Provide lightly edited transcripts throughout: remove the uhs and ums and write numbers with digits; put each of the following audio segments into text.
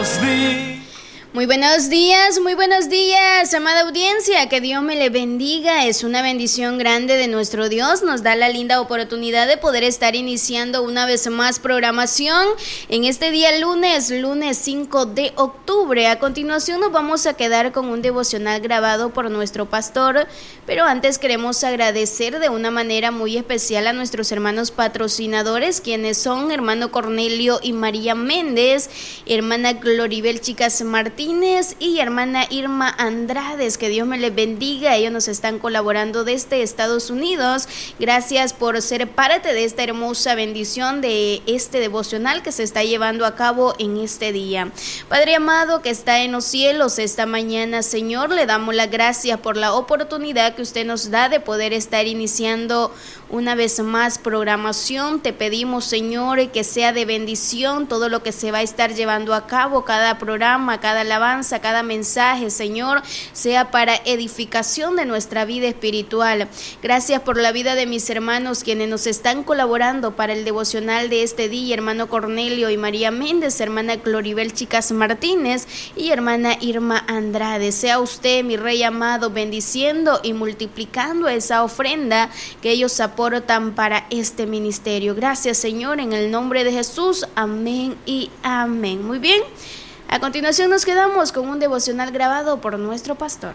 Muy buenos días, amada audiencia, que Dios me le bendiga. Es una bendición grande de nuestro Dios, nos da la linda oportunidad de poder estar iniciando una vez más programación en este día lunes 5 de octubre. A continuación nos vamos a quedar con un devocional grabado por nuestro pastor, pero antes queremos agradecer de una manera muy especial a nuestros hermanos patrocinadores, quienes son hermano Cornelio y María Méndez, hermana Gloribel Chicas Martínez y hermana Irma Andrades. Que Dios me les bendiga. Ellos nos están colaborando desde Estados Unidos. Gracias por ser parte de esta hermosa bendición de este devocional que se está llevando a cabo en este día. Padre amado que está en los cielos, esta mañana, Señor, le damos las gracias por la oportunidad que usted nos da de poder estar iniciando una vez más programación. Te pedimos, Señor, que sea de bendición todo lo que se va a estar llevando a cabo, cada programa, cada alabanza, cada mensaje, Señor, sea para edificación de nuestra vida espiritual. Gracias por la vida de mis hermanos quienes nos están colaborando para el devocional de este día, hermano Cornelio y María Méndez, hermana Gloribel Chicas Martínez y hermana Irma Andrade. Sea usted, mi Rey amado, bendiciendo y multiplicando esa ofrenda que ellos aportan para este ministerio. Gracias, Señor, en el nombre de Jesús. Amén y amén. Muy bien. A continuación nos quedamos con un devocional grabado por nuestro pastor.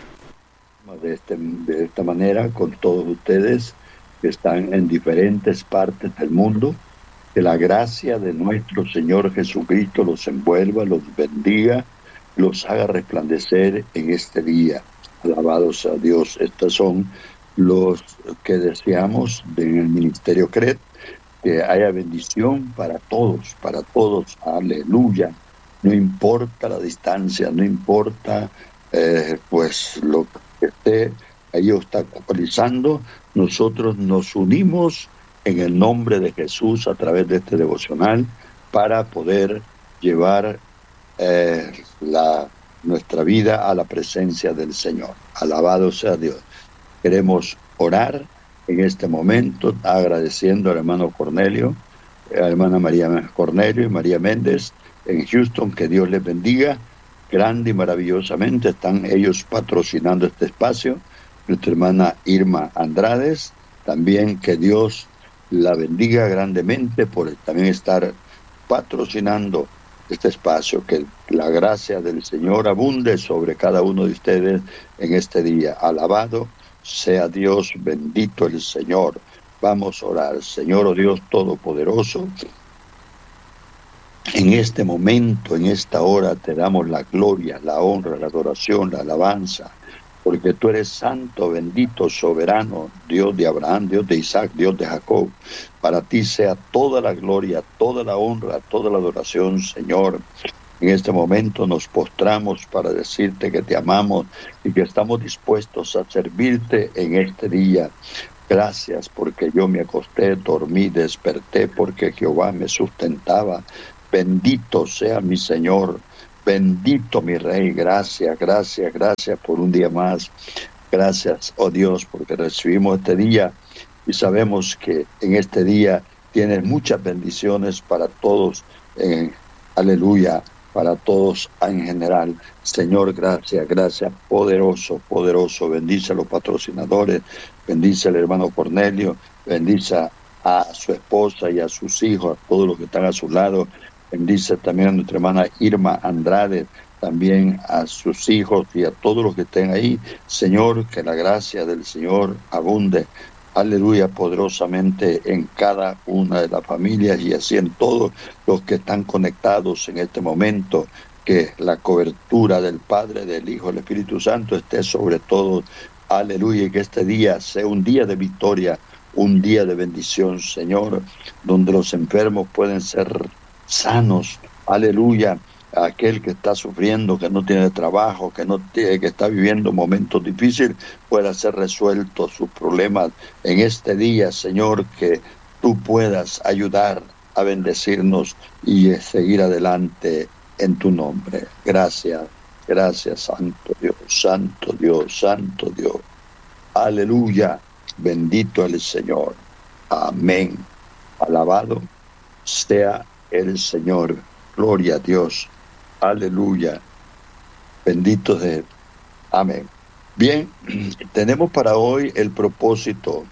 De esta manera, con todos ustedes que están en diferentes partes del mundo, que la gracia de nuestro Señor Jesucristo los envuelva, los bendiga, los haga resplandecer en este día. Alabados a Dios. Estos son los que deseamos en el Ministerio CRED, que haya bendición para todos, aleluya. No importa la distancia, no importa pues lo que esté ahí obstaculizando, nosotros nos unimos en el nombre de Jesús a través de este devocional para poder llevar nuestra vida a la presencia del Señor. Alabado sea Dios. Queremos orar en este momento agradeciendo al hermano Cornelio, a la hermana María Cornelio y María Méndez en Houston, que Dios les bendiga grande y maravillosamente. Están ellos patrocinando este espacio. Nuestra hermana Irma Andrades, también que Dios la bendiga grandemente por también estar patrocinando este espacio. Que la gracia del Señor abunde sobre cada uno de ustedes en este día. Alabado sea Dios, bendito el Señor. Vamos a orar. Señor, oh Dios Todopoderoso, en este momento, en esta hora, te damos la gloria, la honra, la adoración, la alabanza, porque tú eres santo, bendito, soberano, Dios de Abraham, Dios de Isaac, Dios de Jacob. Para ti sea toda la gloria, toda la honra, toda la adoración, Señor. En este momento nos postramos para decirte que te amamos y que estamos dispuestos a servirte en este día. Gracias porque yo me acosté, dormí, desperté porque Jehová me sustentaba. Bendito sea mi Señor, bendito mi Rey. Gracias por un día más. Gracias, oh Dios, porque recibimos este día y sabemos que en este día tienes muchas bendiciones para todos. Aleluya, para todos en general. Señor, gracias, poderoso. Bendice a los patrocinadores, bendice al hermano Cornelio, bendice a su esposa y a sus hijos, a todos los que están a su lado. Bendice también a nuestra hermana Irma Andrade, también a sus hijos y a todos los que estén ahí. Señor, que la gracia del Señor abunde, aleluya, poderosamente en cada una de las familias y así en todos los que están conectados en este momento. Que la cobertura del Padre, del Hijo, del Espíritu Santo esté sobre todos. Aleluya, y que este día sea un día de victoria, un día de bendición, Señor, donde los enfermos pueden ser sanos, aleluya. Aquel que está sufriendo, que no tiene trabajo, que está viviendo momentos difíciles, pueda ser resuelto sus problemas en este día, Señor, que tú puedas ayudar a bendecirnos y seguir adelante en tu nombre. Gracias, santo Dios, aleluya, bendito el Señor, amén, alabado sea el Señor, gloria a Dios, Aleluya. Bendito de... Amén. Bien, tenemos para hoy el propósito,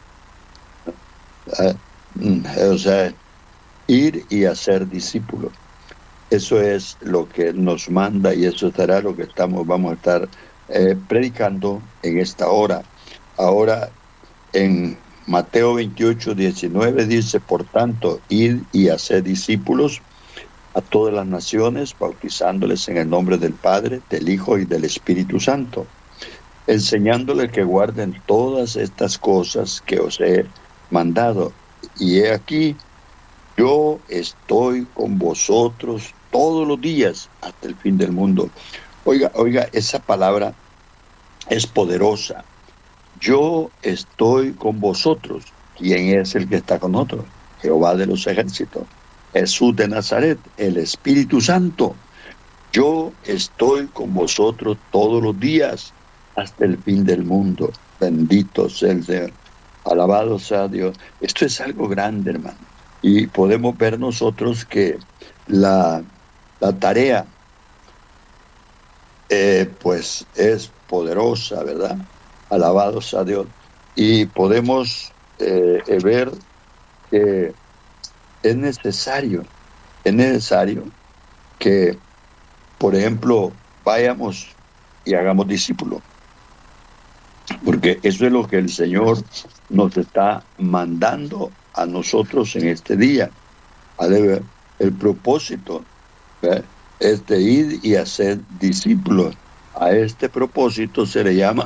o sea, ir y hacer discípulos. Eso es lo que nos manda y eso será lo que vamos a estar predicando en esta hora. Ahora, en Mateo 28:19 dice, por tanto, id y haced discípulos a todas las naciones, bautizándoles en el nombre del Padre, del Hijo y del Espíritu Santo, enseñándoles que guarden todas estas cosas que os he mandado. Y he aquí, yo estoy con vosotros todos los días hasta el fin del mundo. Oiga, esa palabra es poderosa. Yo estoy con vosotros. ¿Quién es el que está con nosotros? Jehová de los ejércitos, Jesús de Nazaret, el Espíritu Santo. Yo estoy con vosotros todos los días hasta el fin del mundo. Bendito sea el Señor. Alabado sea Dios. Esto es algo grande, hermano. Y podemos ver nosotros que la tarea pues es poderosa, ¿verdad? Alabado sea Dios. Y podemos ver que es necesario que, por ejemplo, vayamos y hagamos discípulos, porque eso es lo que el Señor nos está mandando a nosotros en este día. El propósito es de ir y hacer discípulos. A este propósito se le llama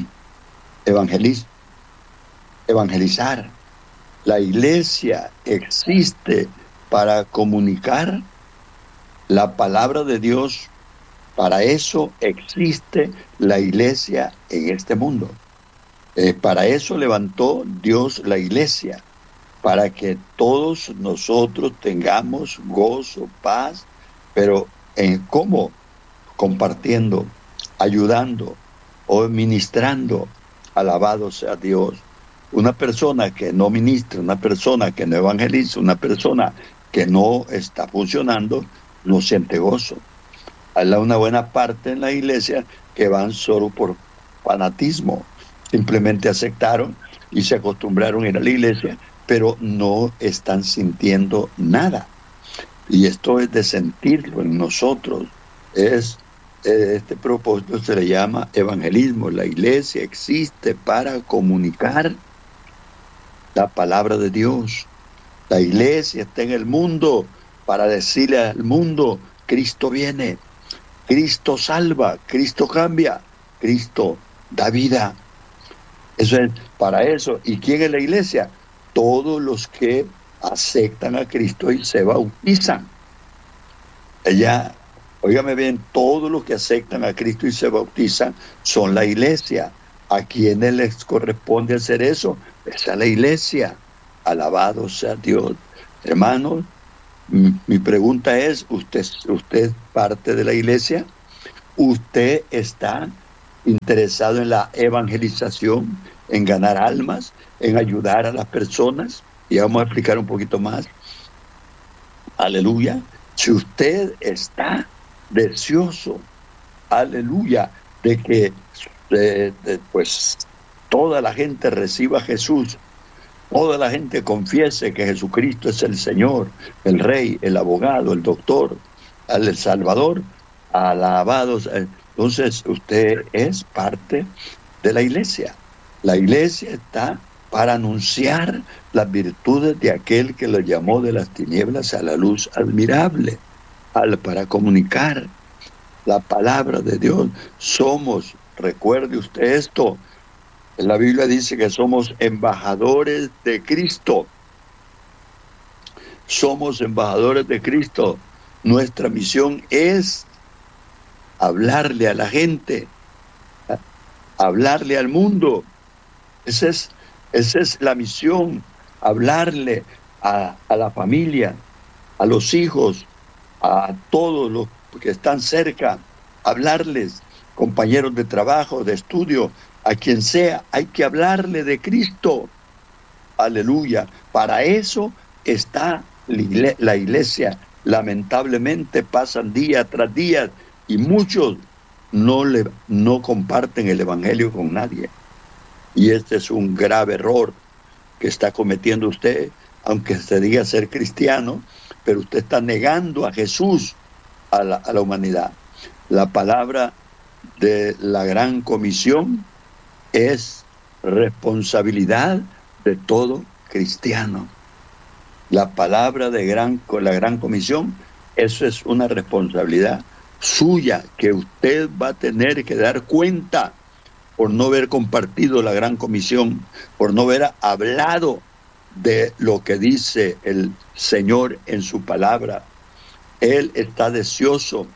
evangelizar. La iglesia existe para comunicar la palabra de Dios. Para eso existe la iglesia en este mundo. Para eso levantó Dios la iglesia, para que todos nosotros tengamos gozo, paz, pero ¿en cómo? Compartiendo, ayudando o ministrando. Alabado sea Dios. Una persona que no ministra, una persona que no evangeliza, una persona que no está funcionando, no siente gozo. Hay una buena parte en la iglesia que van solo por fanatismo. Simplemente aceptaron y se acostumbraron a ir a la iglesia, pero no están sintiendo nada. Y esto es de sentirlo en nosotros. Este propósito se le llama evangelismo. La iglesia existe para comunicar la palabra de Dios. La iglesia está en el mundo para decirle al mundo, Cristo viene, Cristo salva, Cristo cambia, Cristo da vida. Eso es para eso. ¿Y quién es la iglesia? Todos los que aceptan a Cristo y se bautizan. Óigame bien, todos los que aceptan a Cristo y se bautizan son la iglesia. ¿A quiénes les corresponde hacer eso? Es a la iglesia. Alabado sea Dios. Hermanos, mi pregunta es, ¿usted es parte de la iglesia? ¿Usted está interesado en la evangelización, en ganar almas, en ayudar a las personas? Y vamos a explicar un poquito más. Aleluya. Si usted está deseoso, aleluya, de que pues toda la gente reciba a Jesús, toda la gente confiese que Jesucristo es el Señor, el Rey, el abogado, el doctor, el Salvador, alabados. Entonces usted es parte de la iglesia. La iglesia está para anunciar las virtudes de aquel que lo llamó de las tinieblas a la luz admirable, para comunicar la palabra de Dios. Recuerde usted esto, la Biblia dice que somos embajadores de Cristo. Somos embajadores de Cristo. Nuestra misión es hablarle a la gente, hablarle al mundo. Esa es la misión, hablarle a la familia, a los hijos, a todos los que están cerca, hablarles, compañeros de trabajo, de estudio, a quien sea, hay que hablarle de Cristo. Aleluya. Para eso está la iglesia. lamentablemente pasan día tras día y muchos no comparten el evangelio con nadie. Y este es un grave error que está cometiendo usted, aunque se diga ser cristiano, pero usted está negando a Jesús a la humanidad. La palabra de la Gran Comisión es responsabilidad de todo cristiano. La palabra de la Gran Comisión, eso es una responsabilidad suya que usted va a tener que dar cuenta por no haber compartido la Gran Comisión, por no haber hablado de lo que dice el Señor en su palabra. Él está deseoso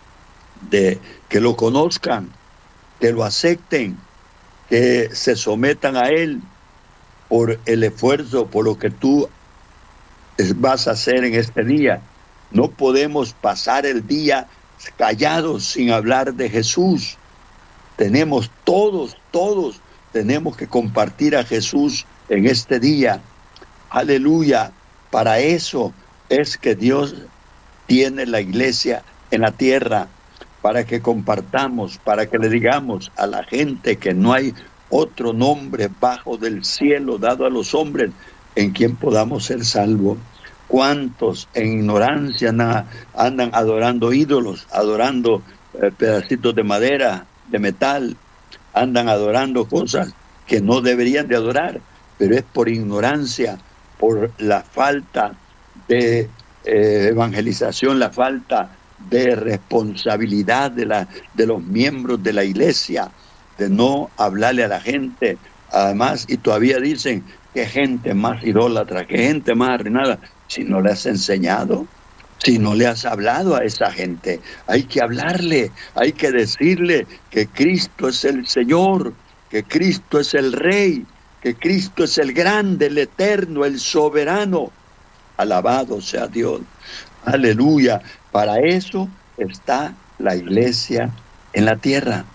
de que lo conozcan, que lo acepten, que se sometan a Él por el esfuerzo, por lo que tú vas a hacer en este día. No podemos pasar el día callados sin hablar de Jesús. Tenemos todos tenemos que compartir a Jesús en este día. Aleluya. Para eso es que Dios tiene la iglesia en la tierra, para que compartamos, para que le digamos a la gente que no hay otro nombre bajo del cielo dado a los hombres en quien podamos ser salvos. ¿Cuántos en ignorancia andan adorando ídolos, adorando pedacitos de madera, de metal, andan adorando cosas que no deberían de adorar, pero es por ignorancia, por la falta de evangelización, la falta de responsabilidad de los miembros de la iglesia, de no hablarle a la gente. Además, y todavía dicen que gente más idólatra, que gente más arruinada. Si no le has enseñado, si no le has hablado a esa gente, hay que hablarle, hay que decirle que Cristo es el Señor, que Cristo es el Rey, que Cristo es el grande, el eterno, el soberano. Alabado sea Dios. Aleluya. Para eso está la iglesia en la tierra.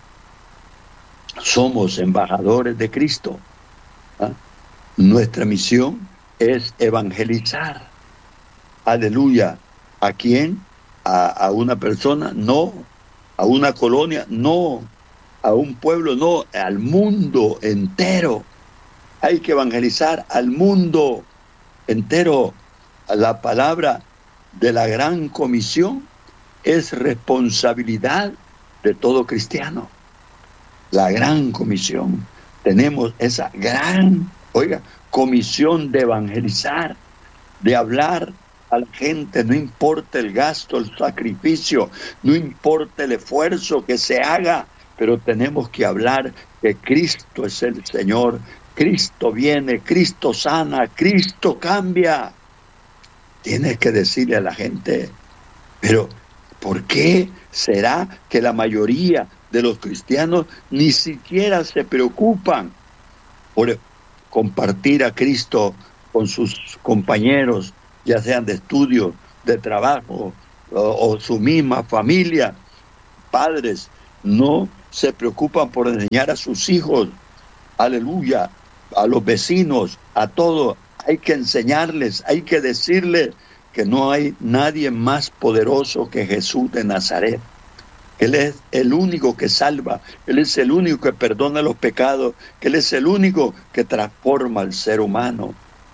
Somos embajadores de Cristo. ¿Ah? Nuestra misión es evangelizar. Aleluya. ¿A quién? ¿A una persona? No. ¿A una colonia? No. ¿A un pueblo? No. Al mundo entero. Hay que evangelizar al mundo entero. La palabra de la Gran Comisión es responsabilidad de todo cristiano. La Gran Comisión. Tenemos esa gran, comisión de evangelizar, de hablar a la gente, no importa el gasto, el sacrificio, no importa el esfuerzo que se haga, pero tenemos que hablar que Cristo es el Señor, Cristo viene, Cristo sana, Cristo cambia. Tienes que decirle a la gente, pero ¿por qué será que la mayoría de los cristianos ni siquiera se preocupan por compartir a Cristo con sus compañeros, ya sean de estudio, de trabajo o su misma familia? Padres no se preocupan por enseñar a sus hijos, aleluya, a los vecinos, a todos. Hay que enseñarles, hay que decirles que no hay nadie más poderoso que Jesús de Nazaret. Él es el único que salva, Él es el único que perdona los pecados, que Él es el único que transforma al ser humano.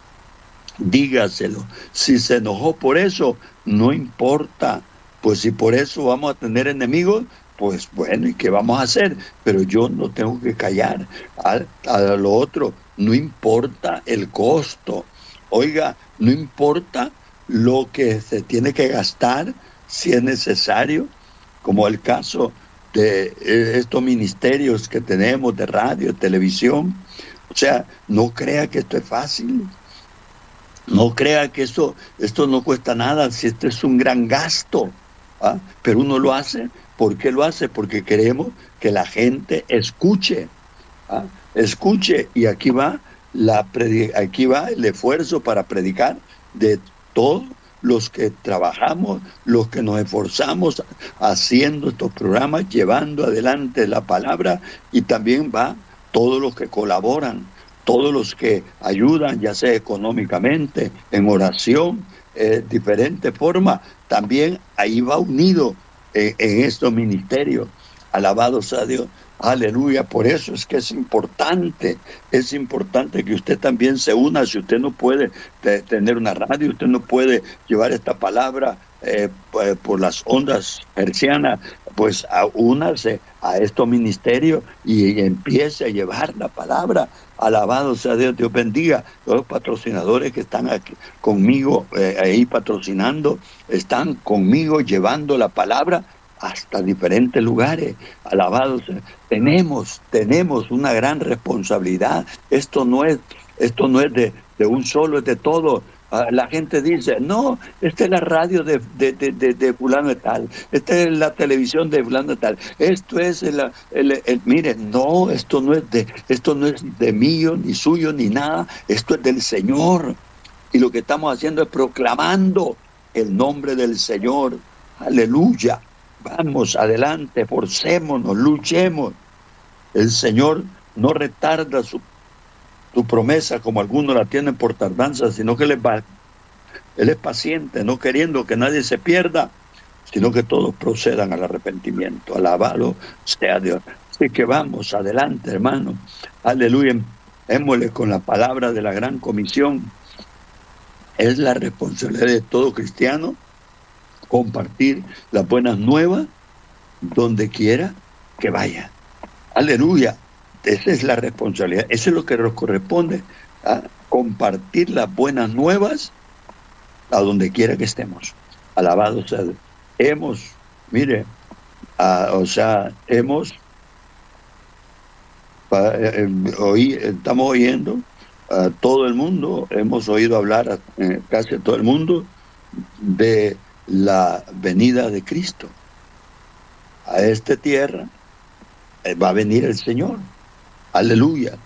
Dígaselo. Si se enojó por eso, no importa. Pues si por eso vamos a tener enemigos, pues bueno, ¿y qué vamos a hacer? Pero yo no tengo que callar. A lo otro, no importa el costo. Oiga, no importa lo que se tiene que gastar, si es necesario, como el caso de estos ministerios que tenemos de radio, televisión. O sea, no crea que esto es fácil. No crea que esto no cuesta nada, si esto es un gran gasto. ¿Ah? Pero uno lo hace. ¿Por qué lo hace? Porque queremos que la gente escuche. ¿Ah? Escuche. Y aquí va el esfuerzo para predicar de todos los que trabajamos, los que nos esforzamos haciendo estos programas, llevando adelante la palabra, y también va todos los que colaboran, todos los que ayudan, ya sea económicamente, en oración, diferente forma, también ahí va unido en estos ministerios. Alabado sea Dios. Aleluya, por eso es que es importante que usted también se una. Si usted no puede tener una radio, usted no puede llevar esta palabra por las ondas hercianas, pues únase a estos ministerios y empiece a llevar la palabra. Alabado sea Dios, Dios bendiga. Los patrocinadores que están aquí conmigo, ahí patrocinando, están conmigo llevando la palabra hasta diferentes lugares. Alabados. Tenemos una gran responsabilidad. Esto no es de un solo, es de todo. La gente dice, no, esta es la radio de fulano de tal, esta es la televisión de fulano de tal, esto es miren, no, esto no es de mío, ni suyo, ni nada, esto es del Señor. Y lo que estamos haciendo es proclamando el nombre del Señor. Aleluya. Vamos adelante, esforcémonos, luchemos. El Señor no retarda su promesa como algunos la tienen por tardanza, sino que Él es paciente, no queriendo que nadie se pierda, sino que todos procedan al arrepentimiento. Alabado sea Dios. Así que vamos adelante, hermano. Aleluya. Émosle con la palabra de la gran comisión. Es la responsabilidad de todo cristiano compartir las buenas nuevas donde quiera que vaya. Aleluya. Esa es la responsabilidad. Eso es lo que nos corresponde, compartir las buenas nuevas a donde quiera que estemos. Alabado sea Dios. Estamos oyendo a todo el mundo, hemos oído hablar casi a todo el mundo de la venida de Cristo a esta tierra. Va a venir el Señor. Aleluya.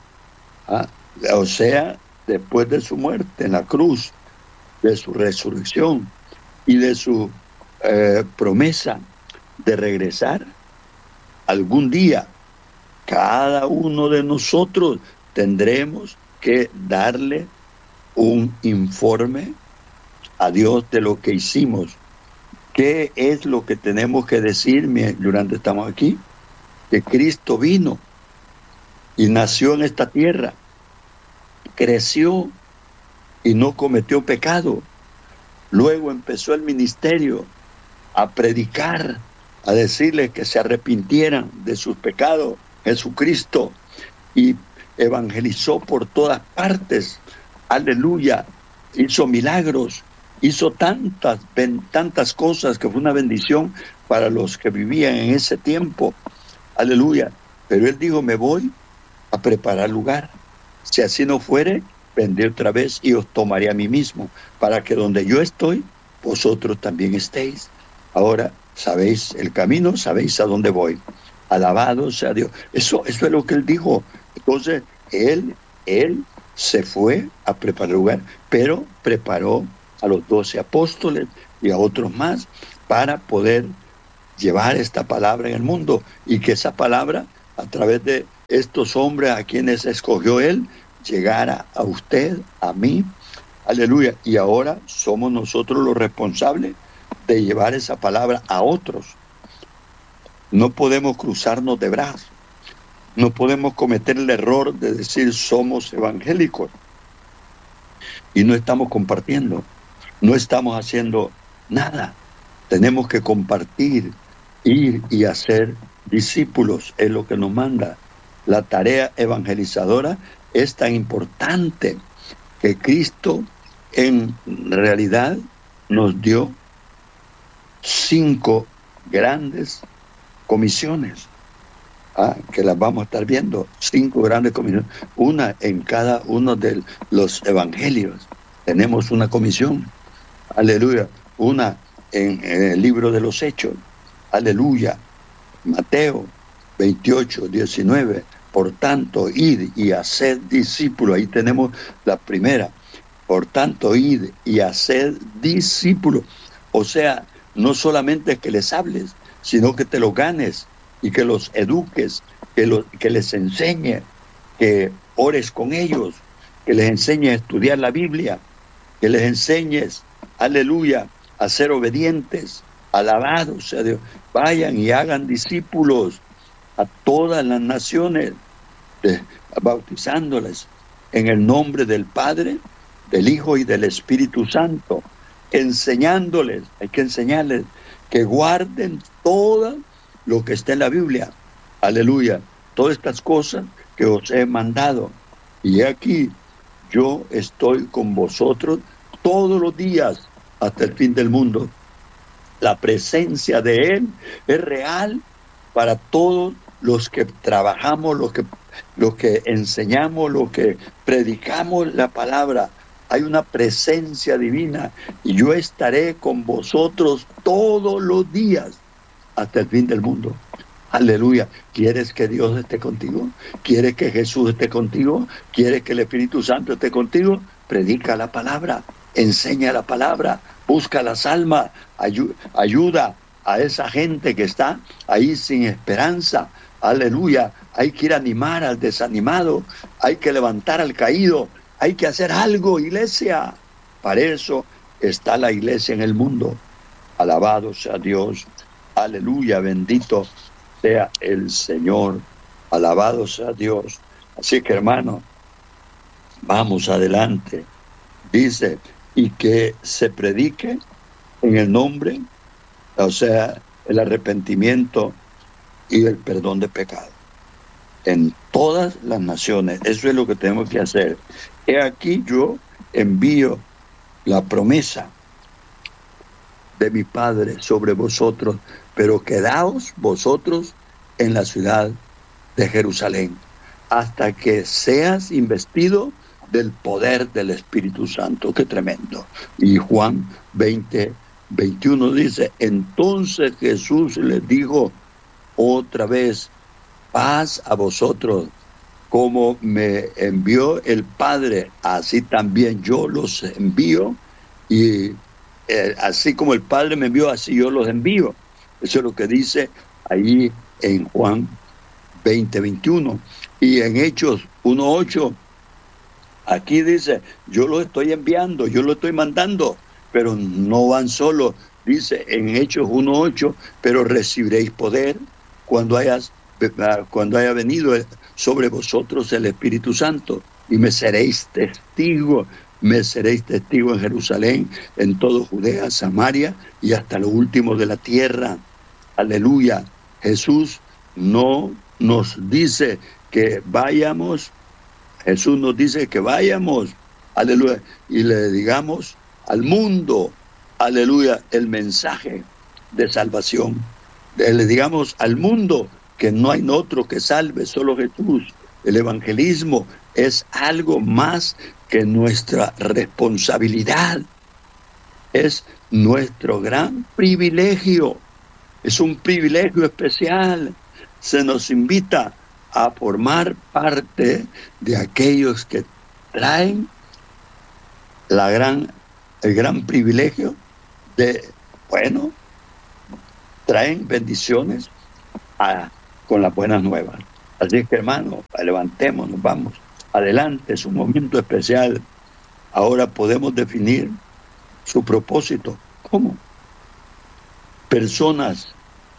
O sea, después de su muerte en la cruz, de su resurrección y de su promesa de regresar, algún día cada uno de nosotros tendremos que darle un informe a Dios de lo que hicimos. ¿Qué es lo que tenemos que decir durante estamos aquí? Que Cristo vino y nació en esta tierra, creció y no cometió pecado. Luego empezó el ministerio a predicar, a decirles que se arrepintieran de sus pecados, Jesucristo, y evangelizó por todas partes. Aleluya. Hizo milagros, hizo tantas cosas que fue una bendición para los que vivían en ese tiempo. Aleluya. Pero Él dijo, me voy a preparar lugar. Si así no fuere, vendré otra vez y os tomaré a mí mismo, para que donde yo estoy, vosotros también estéis. Ahora sabéis el camino, sabéis a dónde voy. Alabado sea Dios. Eso es lo que Él dijo. Entonces, Él se fue a preparar lugar, pero preparó a los 12 apóstoles y a otros más para poder llevar esta palabra en el mundo, y que esa palabra, a través de estos hombres a quienes escogió Él, llegara a usted, a mí. Aleluya. Y ahora somos nosotros los responsables de llevar esa palabra a otros. No podemos cruzarnos de brazos. No podemos cometer el error de decir somos evangélicos y no estamos compartiendo, no estamos haciendo nada. Tenemos que compartir, ir y hacer discípulos, es lo que nos manda. La tarea evangelizadora es tan importante que Cristo en realidad nos dio 5 grandes comisiones, que las vamos a estar viendo. 5 grandes comisiones, una en cada uno de los evangelios. Tenemos una comisión, aleluya, una en el libro de los Hechos, aleluya, Mateo 28:19, por tanto, id y haced discípulos. Ahí tenemos la primera. Por tanto, id y haced discípulos. O sea, no solamente es que les hables, sino que te los ganes y que los eduques, que les enseñes, que ores con ellos, que les enseñes a estudiar la Biblia, que les enseñes aleluya, a ser obedientes. Alabado sea Dios. Vayan y hagan discípulos a todas las naciones, bautizándoles en el nombre del Padre, del Hijo y del Espíritu Santo, enseñándoles, hay que enseñarles que guarden todo lo que está en la Biblia. Aleluya. Todas estas cosas que os he mandado. Y aquí yo estoy con vosotros todos los días hasta el fin del mundo. La presencia de Él es real para todos los que trabajamos, los que enseñamos, los que predicamos la palabra. Hay una presencia divina y yo estaré con vosotros todos los días hasta el fin del mundo. Aleluya. ¿Quieres que Dios esté contigo? ¿Quieres que Jesús esté contigo? ¿Quieres que el Espíritu Santo esté contigo? Predica la palabra, enseña la palabra, busca las almas, ayuda a esa gente que está ahí sin esperanza. Aleluya. Hay que ir a animar al desanimado, hay que levantar al caído, hay que hacer algo, iglesia. Para eso está la iglesia en el mundo. Alabado sea Dios. Aleluya, bendito sea el Señor. Alabado sea Dios. Así que, hermano, vamos adelante. Dice, y que se predique en el nombre, o sea, el arrepentimiento y el perdón de pecado en todas las naciones. Eso es lo que tenemos que hacer. He aquí yo envío la promesa de mi Padre sobre vosotros, pero quedaos vosotros en la ciudad de Jerusalén hasta que seas investido del poder del Espíritu Santo. ¡Qué tremendo! Y Juan 20:21 dice, entonces Jesús les dijo otra vez, paz a vosotros, como me envió el Padre, así también yo los envío, y así como el Padre me envió, así yo los envío. Eso es lo que dice ahí en Juan 20:21. Y en Hechos 1:8, aquí dice, yo los estoy enviando, yo los estoy mandando, pero no van solos. Dice en Hechos 1:8, pero recibiréis poder cuando haya venido sobre vosotros el Espíritu Santo, y me seréis testigo en Jerusalén, en todo Judea, Samaria y hasta lo último de la tierra. Aleluya. Jesús no nos dice que vayamos, aleluya, y le digamos al mundo, aleluya, el mensaje de salvación. Le digamos al mundo que no hay otro que salve, solo Jesús. El evangelismo es algo más que nuestra responsabilidad. Es nuestro gran privilegio. Es un privilegio especial. Se nos invita a formar parte de aquellos que traen el gran privilegio de, traen bendiciones con las buenas nuevas. Así que, hermano, levantémonos, vamos adelante, es un momento especial. Ahora podemos definir su propósito. ¿Cómo? Personas,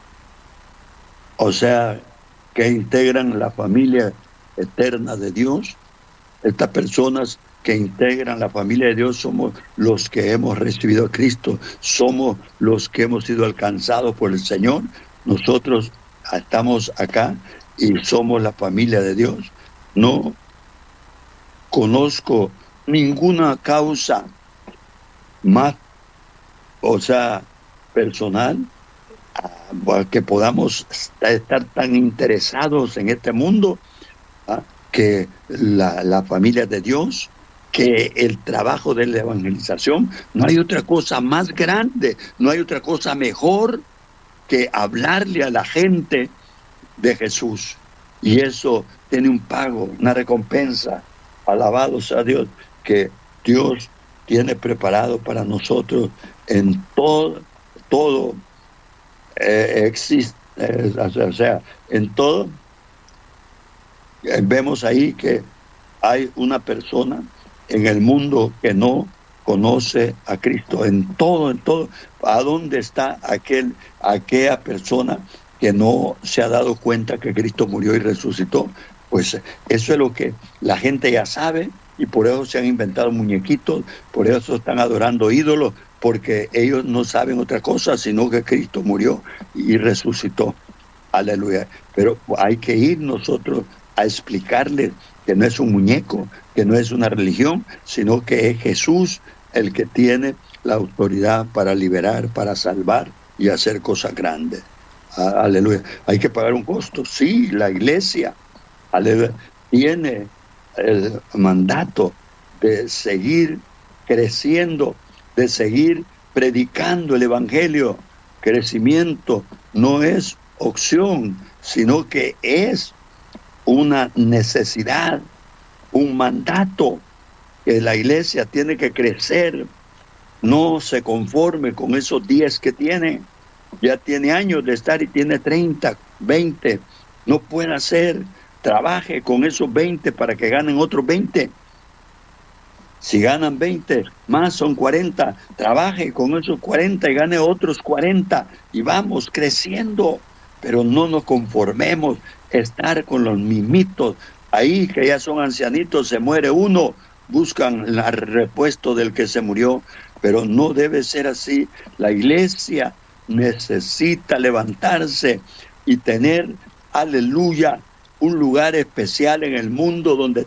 o sea, que integran la familia eterna de Dios. Estas personas que integran la familia de Dios somos los que hemos recibido a Cristo, somos los que hemos sido alcanzados por el Señor. Nosotros estamos acá y somos la familia de Dios. No conozco ninguna causa más, o sea, personal, que podamos estar tan interesados en este mundo, que la familia de Dios, que el trabajo de la evangelización. No hay otra cosa más grande, no hay otra cosa mejor que hablarle a la gente de Jesús. Y eso tiene un pago, una recompensa. Alabado sea Dios, que Dios tiene preparado para nosotros en todo existe, o sea, en todo. Vemos ahí que hay una persona en el mundo que no conoce a Cristo en todo. ¿A dónde está aquella persona que no se ha dado cuenta que Cristo murió y resucitó? Pues eso es lo que la gente ya sabe, y por eso se han inventado muñequitos, por eso están adorando ídolos, porque ellos no saben otra cosa, sino que Cristo murió y resucitó. Aleluya. Pero hay que ir nosotros a explicarles que no es un muñeco, que no es una religión, sino que es Jesús el que tiene la autoridad para liberar, para salvar y hacer cosas grandes. Aleluya. Hay que pagar un costo. Sí, la iglesia, aleluya, tiene el mandato de seguir creciendo, de seguir predicando el evangelio. Crecimiento no es opción, sino que es una necesidad, un mandato, que la iglesia tiene que crecer. No se conforme con esos 10 que tiene. Ya tiene años de estar y tiene 30, 20. No puede hacer. Trabaje con esos 20 para que ganen otros 20. Si ganan 20, más son 40. Trabaje con esos 40 y gane otros 40. Y vamos creciendo. Pero no nos conformemos estar con los mimitos. Ahí que ya son ancianitos, se muere uno, buscan el repuesto del que se murió. Pero no debe ser así. La iglesia necesita levantarse y tener, aleluya, un lugar especial en el mundo donde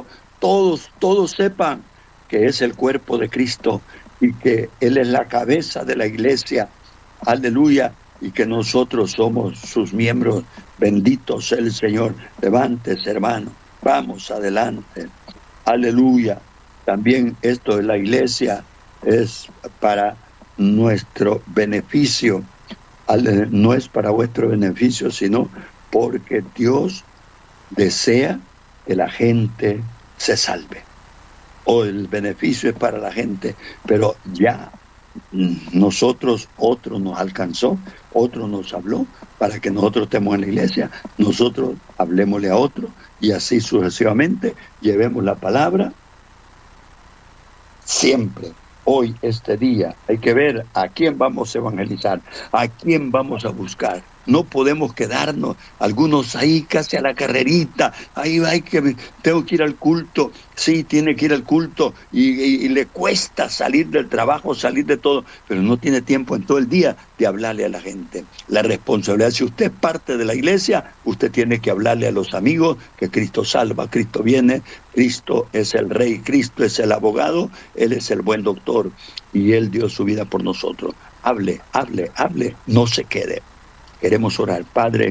todos sepan que es el cuerpo de Cristo y que Él es la cabeza de la iglesia. Aleluya. Y que nosotros somos sus miembros. Bendito sea el Señor. Levántese, hermano. Vamos adelante. Aleluya. También esto de la iglesia es para nuestro beneficio. No es para vuestro beneficio, sino porque Dios desea que la gente se salve. O el beneficio es para la gente, pero ya nosotros, otro nos alcanzó, otro nos habló para que nosotros estemos en la iglesia, nosotros hablemosle a otro y así sucesivamente llevemos la palabra siempre. Hoy, este día, hay que ver a quién vamos a evangelizar, a quién vamos a buscar. No podemos quedarnos, algunos ahí casi a la carrerita, ahí tengo que ir al culto, sí, tiene que ir al culto, y le cuesta salir del trabajo, salir de todo, pero no tiene tiempo en todo el día de hablarle a la gente. La responsabilidad, si usted es parte de la iglesia, usted tiene que hablarle a los amigos que Cristo salva, Cristo viene, Cristo es el Rey, Cristo es el abogado, Él es el buen doctor, y Él dio su vida por nosotros. Hable, no se quede. Queremos orar. Padre,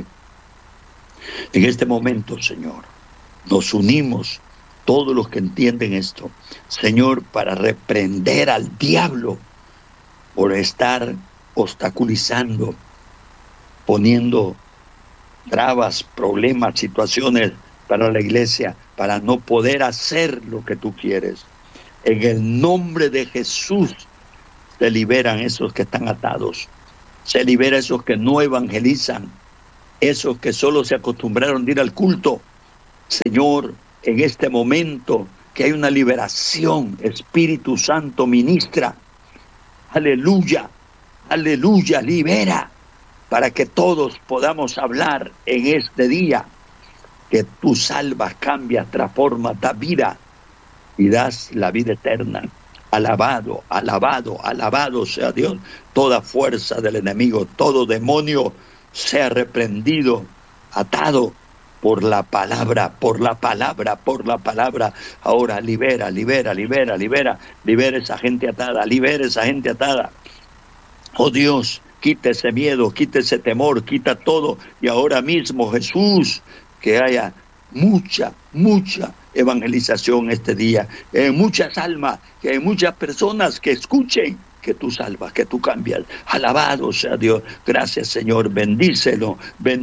en este momento, Señor, nos unimos todos los que entienden esto, Señor, para reprender al diablo por estar obstaculizando, poniendo trabas, problemas, situaciones para la iglesia, para no poder hacer lo que tú quieres. En el nombre de Jesús se liberan esos que están atados. Se libera esos que no evangelizan, esos que solo se acostumbraron a ir al culto. Señor, en este momento que hay una liberación, Espíritu Santo ministra. Aleluya, aleluya, libera para que todos podamos hablar en este día que tú salvas, cambias, transformas, das vida y das la vida eterna. Alabado, alabado, alabado sea Dios. Toda fuerza del enemigo, todo demonio sea reprendido, atado por la palabra, por la palabra, por la palabra. Ahora libera, libera, libera, libera, libera esa gente atada, libera esa gente atada. Oh Dios, quita ese miedo, quita ese temor, quita todo. Y ahora mismo, Jesús, que haya mucha evangelización este día, muchas almas, que hay muchas personas que escuchen que tú salvas, que tú cambias. Alabado sea Dios. Gracias, Señor. Bendícenos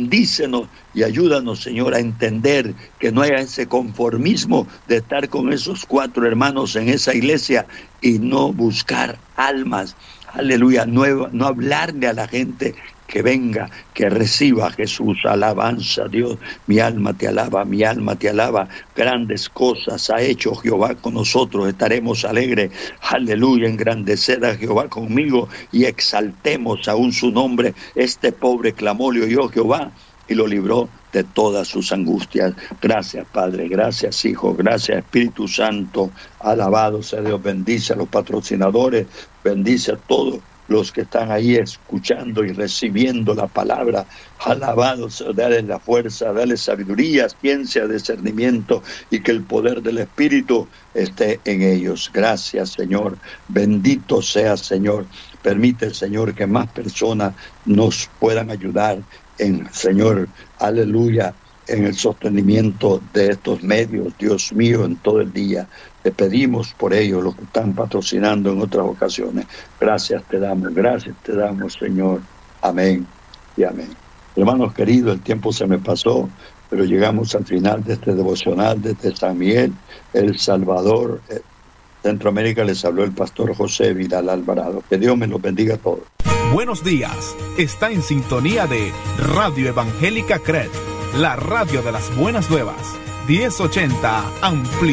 y ayúdanos, Señor, a entender que no haya ese conformismo de estar con esos 4 hermanos en esa iglesia y no buscar almas. Aleluya, no hablarle a la gente que venga, que reciba a Jesús. Alabanza, Dios. Mi alma te alaba, mi alma te alaba. Grandes cosas ha hecho Jehová con nosotros. Estaremos alegres. Aleluya, engrandeced a Jehová conmigo y exaltemos aún su nombre. Este pobre clamó, le oyó Jehová y lo libró de todas sus angustias. Gracias, Padre, gracias, Hijo, gracias, Espíritu Santo. Alabado sea Dios. Bendice a los patrocinadores, bendice a todos los que están ahí escuchando y recibiendo la palabra. Alabado sea, dale la fuerza, dale sabiduría, ciencia, discernimiento, y que el poder del Espíritu esté en ellos. Gracias, Señor. Bendito sea, Señor. Permite, Señor, que más personas nos puedan ayudar en, Señor, aleluya, en el sostenimiento de estos medios, Dios mío, en todo el día. Te pedimos por ellos, los que están patrocinando en otras ocasiones. Gracias te damos, Señor. Amén y amén. Hermanos queridos, el tiempo se me pasó, pero llegamos al final de este devocional desde San Miguel, El Salvador, Centroamérica. Les habló el pastor José Vidal Alvarado. Que Dios me los bendiga a todos. Buenos días. Está en sintonía de Radio Evangélica CRED, la radio de las buenas nuevas. 1080 amplitud.